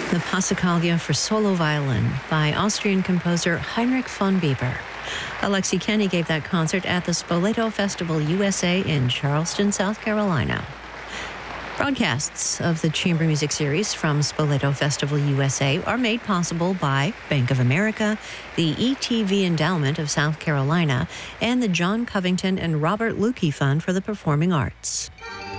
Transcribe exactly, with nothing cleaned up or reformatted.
The Passacaglia for solo violin by Austrian composer Heinrich von Bieber. Alexi Kenny gave that concert at the Spoleto Festival U S A in Charleston, South Carolina. Broadcasts of the Chamber Music Series from Spoleto Festival U S A are made possible by Bank of America, the E T V Endowment of South Carolina, and the John Covington and Robert Lukey Fund for the Performing Arts.